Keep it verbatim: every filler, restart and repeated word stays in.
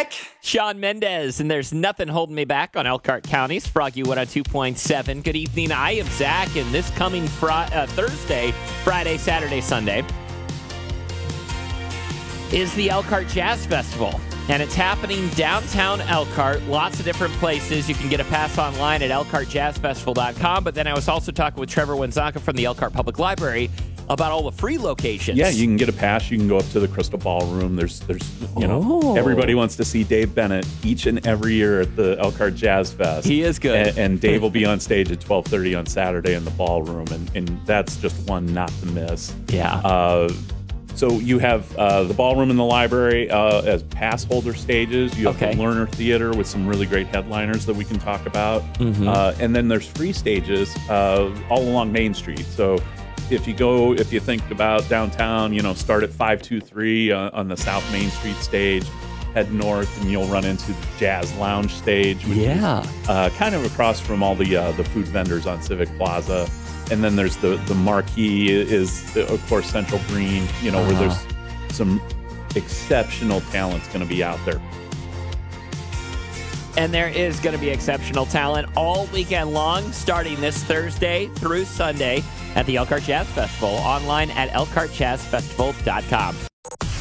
back. Sean Mendez, and there's nothing holding me back on Elkhart County's Froggy one oh two point seven. Good evening. I am Zach, and this coming fr- uh, Thursday, Friday, Saturday, Sunday is the Elkhart Jazz Festival, and it's happening downtown Elkhart. Lots of different places. You can get a pass online at elkhart jazz festival dot com, but then I was also talking with Trevor Wenzaka from the Elkhart Public Library about all the free locations. Yeah, you can get a pass. You can go up to the Crystal Ballroom. There's, there's, you know, Oh. everybody wants to see Dave Bennett each and every year at the Elkhart Jazz Fest. He is good. And, and Dave will be on stage at twelve thirty on Saturday in the ballroom, and, and that's just one not to miss. Yeah. Uh, so you have uh, the ballroom and the library uh, as pass holder stages. You have Okay. the Lerner Theater with some really great headliners that we can talk about. Mhm. Uh, and then there's free stages uh, all along Main Street. So if you go, if you think about downtown, you know, start at five two three uh, on the South Main Street stage, head north, and you'll run into the Jazz Lounge stage, which Yeah. is uh, kind of across from all the uh, the food vendors on Civic Plaza. And then there's the the marquee is, of course, Central Green, you know, where Uh-huh. there's some exceptional talent's going to be out there. And there is going to be exceptional talent all weekend long, starting this Thursday through Sunday at the Elkhart Jazz Festival, online at elkhart jazz festival dot com.